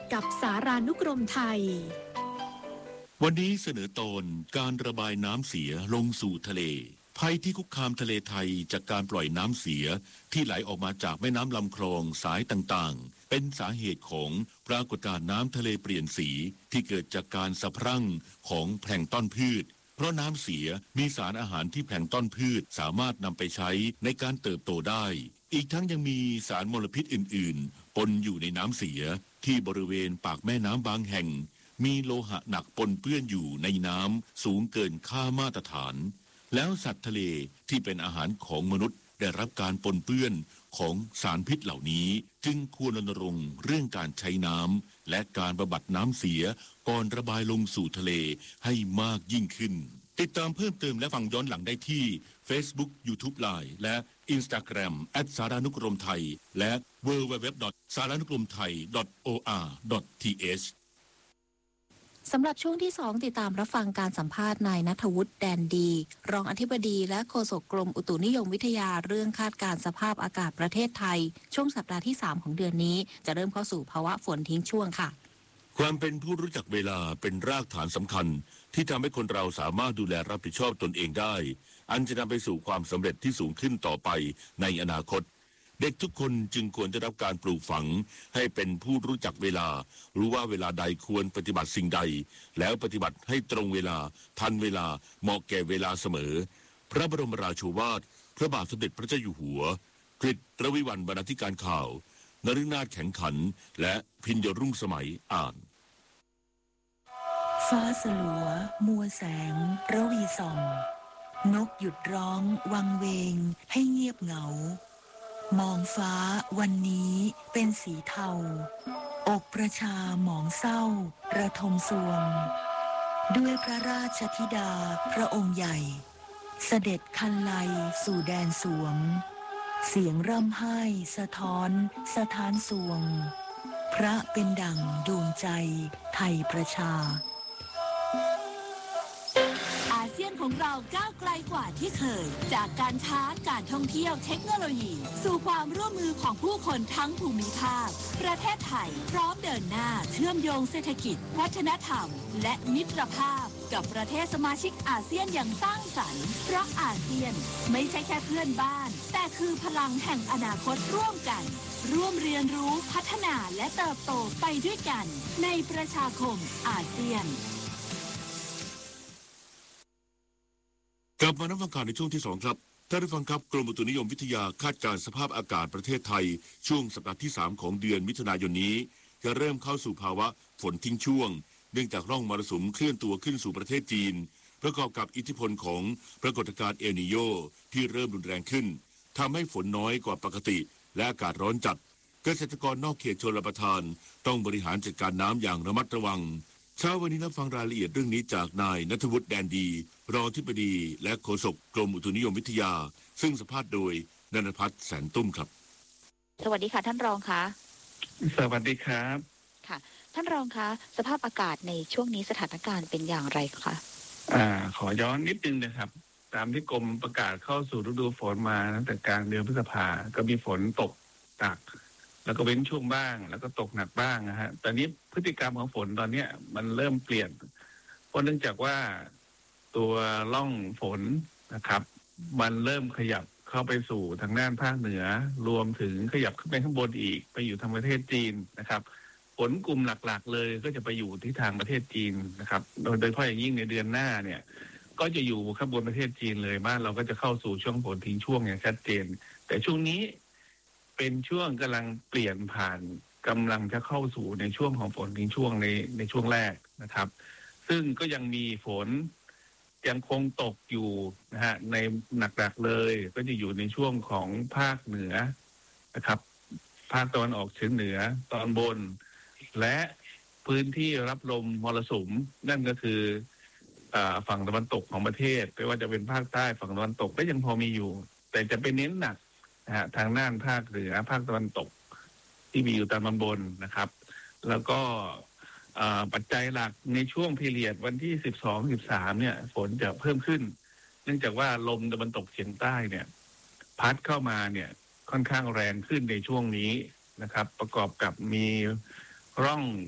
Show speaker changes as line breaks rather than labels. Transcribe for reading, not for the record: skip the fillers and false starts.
กับสารานุกรมไทย
วันนี้เสนอตอนการระบายน้ำเสียลงสู่ทะเลภัยที่คุกคามทะเลไทยจากการปล่อยน้ำเสียที่ไหลออกมาจากแม่น้ำลำคลองสายต่างๆเป็นสาเหตุของปรากฏการณ์น้ำทะเลเปลี่ยนสีที่เกิดจากการสะพรั่งของแพลงก์ต้นพืชเพราะน้ำเสียมีสารอาหารที่แพลงก์ต้นพืชสามารถนำไปใช้ในการเติบโตได้อีกทั้งยังมีสารมลพิษอื่นๆปนอยู่ในน้ำเสียที่บริเวณปากแม่น้ำบางแห่งมีโลหะหนักปนเปื้อนอยู่ในน้ำสูงเกินค่ามาตรฐานแล้วสัตว์ทะเลที่เป็นอาหารของมนุษย์ได้รับการปนเปื้อนของสารพิษเหล่านี้จึงควรรณรงค์เรื่องการใช้น้ำและการบำบัดน้ำเสียก่อนระบายลงสู่ทะเลให้มากยิ่งขึ้นติดตามเพิ่มเติมและฟังย้อนหลังได้ที่ Facebook YouTube Line และ Instagram @ สารานุกรมไทยและ www.saranukromthai.or.th
สำหรับช่วงที่2ติดตามรับฟังการสัมภาษณ์นายณัฐวุฒิแดนดีรองอธิบดีและโฆษกกรมอุตุนิยมวิทยาเรื่องคาดการณ์สภาพอากาศประเทศไทยช่วงสัปดาห์ที่3ของเดือนนี้จะเริ่มเข้าสู่ภาวะฝนทิ้งช่วงค่ะ
ความเป็นผู้รู้จักเวลาเป็นรากฐานสำคัญที่ทำให้คนเราสามารถดูแลรับผิดชอบตนเองได้อันจะนำไปสู่ความสำเร็จที่สูงขึ้นต่อไปในอนาคตเด็กทุกคนจึงควรได้รับการปลูกฝังให้เป็นผู้รู้จักเวลารู้ว่าเวลาใดควรปฏิบัติสิ่งใดแล้วปฏิบัติให้ตรงเวลาทันเวลาเหมาะแก่เวลาเสมอพระบรมราโชวาทพระบาทสมเด็จพระเจ้าอยู่หัวกฤษณ์ ระวิวรรณบรรณาธิการข่าวนฤนาถแข็งขันและพิญญรุ่งสมัยอ่าน
ฟ้าสลัวมัวแสงระวีส่องนกหยุดร้องวังเวงให้เงียบเหงามองฟ้าวันนี้เป็นสีเทาอกประชาหมองเศร้าระทมสวงด้วยพระราชธิดาพระองค์ใหญ่เสด็จคันไลสู่แดนสวงเสียงร่ำไห้สะท้อนสถานสวงพระเป็นดั่งดวงใจไทยประชา
อาเซียนของเราก้าวไกลกว่าที่เคยจากการค้าการท่องเที่ยวเทคโนโลยีสู่ความร่วมมือของผู้คนทั้งภูมิภาคประเทศไทยพร้อมเดินหน้าเชื่อมโยงเศรษฐกิจวัฒนธรรมและมิตรภาพกับประเทศสมาชิกอาเซียนอย่างสร้างสรรค์เพราะอาเซียนไม่ใช่แค่เพื่อนบ้านแต่คือพลังแห่งอนาคตร่วมกันร่วมเรียนรู้พัฒนาและเติบโตไปด้วยกันในประชาคมอาเซียน
กลับมานับฟังข่าวในช่วงที่2ครับท่านผู้ฟังครับกรมอุตุนิยมวิทยาคาดการณ์สภาพอากาศประเทศไทยช่วงสัปดาห์ที่3ของเดือนมิถุนายนนี้จะเริ่มเข้าสู่ภาวะฝนทิ้งช่วงเนื่องจากร่องมรสุมเคลื่อนตัวขึ้นสู่ประเทศจีนประกอบกับอิทธิพลของปรากฏการณ์เอลนีโญที่เริ่มรุนแรงขึ้นทำให้ฝนน้อยกว่าปกติและอากาศร้อนจัดเกษตรกรนอกเขตชลประทานต้องบริหารจัดการน้ำอย่างระมัดระวังเช้าวันนี้รับฟังรายละเอียดเรื่องนี้จากนายณัฐวุฒิแดนดีรองอธิบดีและโฆษกกรมอุตุนิยมวิทยาซึ่งสัมภาษณ์โดยณัฐพัฒน์แสนตุ้มครับ
สวัสดีค่ะท่านรองคะ
สวัสดีครับ
ค่ะท่านรองคะสภาพอากาศในช่วงนี้สถานการณ์เป็นอย่างไรคะ
ขอย้อนนิดนึงนะครับตามที่กรมประกาศเข้าสู่ฤดูฝนมาตั้งแต่กลางเดือนพฤษภาก็มีฝนตกหนักแล้วก็เว้นช่วงบ้างแล้วก็ตกหนักบ้างนะฮะตอนนี้พฤติกรรมของฝนตอนนี้มันเริ่มเปลี่ยนเพราะเนื่องจากว่าตัวร่องฝนนะครับมันเริ่มขยับเข้าไปสู่ทางด้านภาคเหนือรวมถึงขยับขึ้นไปข้างบนอีกไปอยู่ทางประเทศจีนนะครับฝนกลุ่มหลักๆเลยก็จะไปอยู่ที่ทางประเทศจีนนะครับโดยเฉพาะอย่างยิ่งในเดือนหน้าเนี่ยก็จะอยู่ข้างบนประเทศจีนเลยบ้านเราก็จะเข้าสู่ช่วงฝนทิ้งช่วงอย่างชัดเจนแต่ช่วงนี้เป็นช่วงกำลังเปลี่ยนผ่านกำลังจะเข้าสู่ในช่วงของฝนทิ้งช่วงในช่วงแรกนะครับซึ่งก็ยังมีฝนยังคงตกอยู่นะฮะในหนักๆเลยก็จะอยู่ในช่วงของภาคเหนือนะครับภาคตะวันออกเฉียงเหนือตอนบนและพื้นที่รับลมมรสุมนั่นก็คือฝั่งตะวันตกของประเทศไม่ว่าจะเป็นภาคใต้ฝั่งตะวันตกก็ยังพอมีอยู่แต่จะไปเน้นหนักทางด้านภาคเหนือภาคตะวันตกที่มีอยู่ตอนบนนะครับแล้วก็ปัจจัยหลักในช่วงพีเรียดวันที่12-13เนี่ยฝนจะเพิ่มขึ้นเนื่องจากว่าลมตะวันตกเฉียงใต้เนี่ยพัดเข้ามาเนี่ยค่อนข้างแรงขึ้นในช่วงนี้นะครับประกอบกับมีร่อง